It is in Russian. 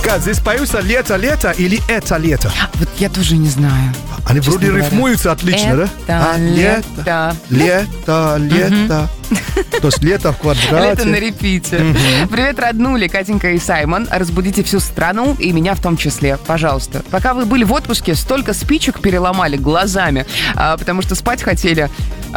Как здесь поются лето или это лето? Вот я тоже не знаю. Они честно вроде говоря. рифмуются отлично, да? Лето. Лето. То есть лето в квадрате. Лето на репите. Привет, роднули, Катенька и Саймон. Разбудите всю страну и меня в том числе, пожалуйста. Пока вы были в отпуске, столько спичек переломали глазами, потому что спать хотели.